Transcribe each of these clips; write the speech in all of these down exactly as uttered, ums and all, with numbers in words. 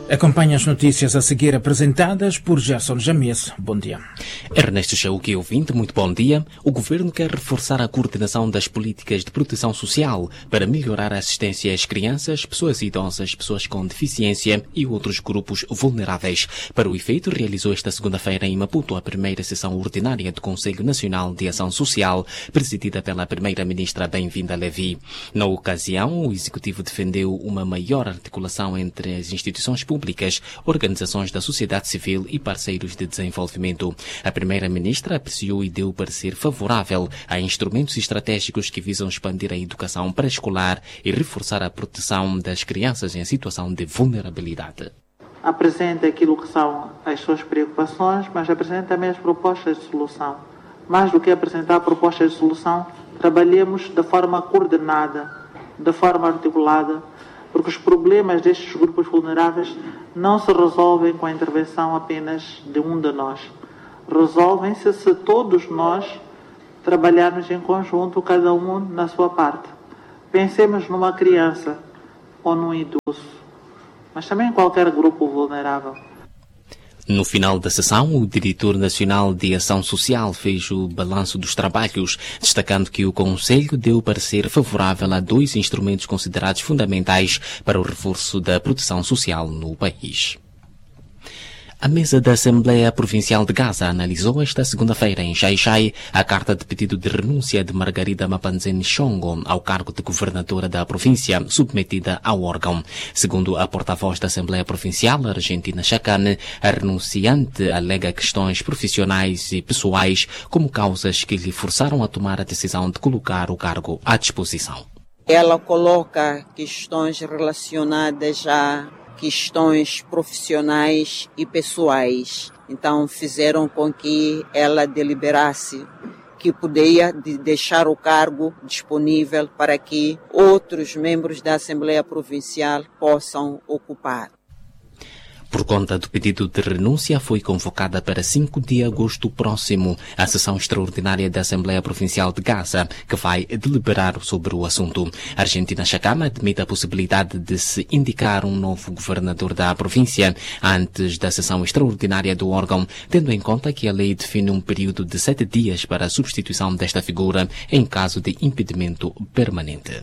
Acompanhe as notícias a seguir apresentadas por Gerson James. Bom dia. Ernesto Chauque, ouvinte, muito bom dia. O Governo quer reforçar a coordenação das políticas de proteção social para melhorar a assistência às crianças, pessoas idosas, pessoas com deficiência e outros grupos vulneráveis. Para o efeito, realizou esta segunda-feira em Maputo a primeira sessão ordinária do Conselho Nacional de Ação Social, presidida pela Primeira-Ministra Bem-vinda Levi. Na ocasião, o Executivo defendeu uma maior articulação entre as instituições públicas, organizações da sociedade civil e parceiros de desenvolvimento. A Primeira-Ministra apreciou e deu parecer favorável a instrumentos estratégicos que visam expandir a educação pré-escolar e reforçar a proteção das crianças em situação de vulnerabilidade. Apresenta aquilo que são as suas preocupações, mas apresenta também as propostas de solução. Mais do que apresentar propostas de solução, trabalhemos de forma coordenada, de forma articulada, porque os problemas destes grupos vulneráveis não se resolvem com a intervenção apenas de um de nós. Resolvem-se se todos nós trabalharmos em conjunto, cada um na sua parte. Pensemos numa criança ou num idoso, mas também em qualquer grupo vulnerável. No final da sessão, o Diretor Nacional de Ação Social fez o balanço dos trabalhos, destacando que o Conselho deu parecer favorável a dois instrumentos considerados fundamentais para o reforço da proteção social no país. A mesa da Assembleia Provincial de Gaza analisou esta segunda-feira em Xai-Xai a carta de pedido de renúncia de Margarida Mapanzeni Chongo ao cargo de governadora da província, submetida ao órgão. Segundo a porta-voz da Assembleia Provincial, Argentina Chacane, a renunciante alega questões profissionais e pessoais como causas que lhe forçaram a tomar a decisão de colocar o cargo à disposição. Ela coloca questões relacionadas a questões profissionais e pessoais. Então fizeram com que ela deliberasse que poderia deixar o cargo disponível para que outros membros da Assembleia Provincial possam ocupar. Por conta do pedido de renúncia, foi convocada para cinco de agosto próximo a sessão extraordinária da Assembleia Provincial de Gaza, que vai deliberar sobre o assunto. A Argentina Chacama admite a possibilidade de se indicar um novo governador da província antes da sessão extraordinária do órgão, tendo em conta que a lei define um período de sete dias para a substituição desta figura em caso de impedimento permanente.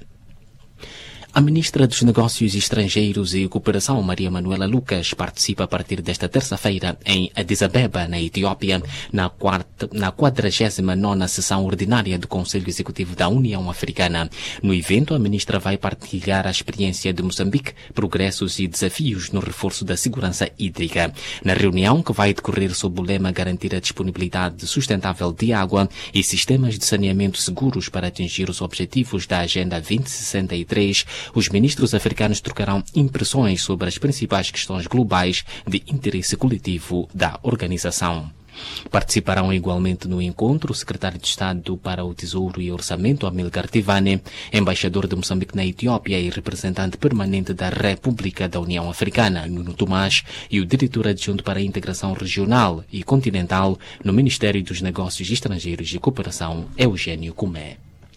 A Ministra dos Negócios Estrangeiros e Cooperação, Maria Manuela Lucas, participa a partir desta terça-feira em Addis Abeba, na Etiópia, na, quarta, na quadragésima nona sessão ordinária do Conselho Executivo da União Africana. No evento, a Ministra vai partilhar a experiência de Moçambique, progressos e desafios no reforço da segurança hídrica. Na reunião, que vai decorrer sob o lema garantir a disponibilidade sustentável de água e sistemas de saneamento seguros para atingir os objetivos da Agenda vinte sessenta e três, os ministros africanos trocarão impressões sobre as principais questões globais de interesse coletivo da organização. Participarão igualmente no encontro o secretário de Estado para o Tesouro e Orçamento, Amilcar Tivane, embaixador de Moçambique na Etiópia e representante permanente da República da União Africana, Nuno Tomás, e o diretor adjunto para a Integração Regional e Continental no Ministério dos Negócios Estrangeiros e Cooperação, Eugênio Cumé.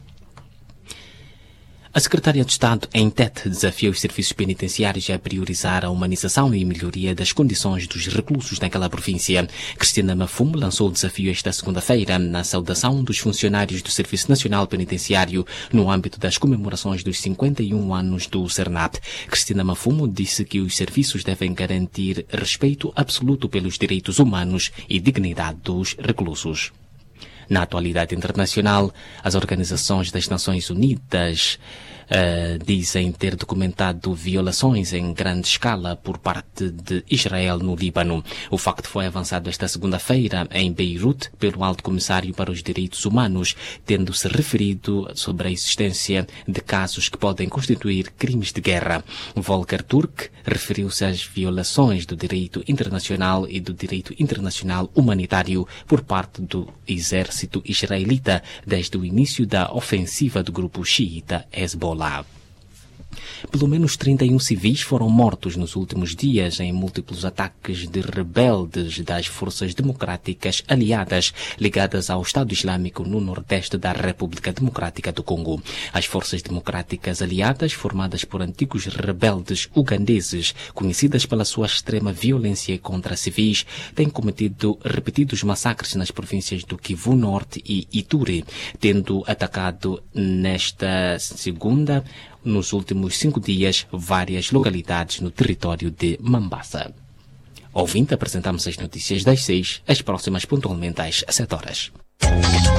A Secretária de Estado, em Tete, desafia os serviços penitenciários a priorizar a humanização e melhoria das condições dos reclusos naquela província. Cristina Mafumo lançou o desafio esta segunda-feira na saudação dos funcionários do Serviço Nacional Penitenciário no âmbito das comemorações dos cinquenta e um anos do CERNAP. Cristina Mafumo disse que os serviços devem garantir respeito absoluto pelos direitos humanos e dignidade dos reclusos. Na atualidade internacional, as organizações das Nações Unidas Uh, dizem ter documentado violações em grande escala por parte de Israel no Líbano. O facto foi avançado esta segunda-feira em Beirute pelo Alto Comissário para os Direitos Humanos, tendo-se referido sobre a existência de casos que podem constituir crimes de guerra. Volker Turk referiu-se às violações do direito internacional e do direito internacional humanitário por parte do exército israelita desde o início da ofensiva do grupo xiita Hezbollah. Pelo menos trinta e um civis foram mortos nos últimos dias em múltiplos ataques de rebeldes das forças democráticas aliadas ligadas ao Estado Islâmico no nordeste da República Democrática do Congo. As forças democráticas aliadas, formadas por antigos rebeldes ugandeses, conhecidas pela sua extrema violência contra civis, têm cometido repetidos massacres nas províncias do Kivu Norte e Ituri, tendo atacado nesta segunda nos últimos cinco dias, várias localidades no território de Mambasa. Ouvinte, apresentamos as notícias das seis, as próximas pontualmente às sete horas.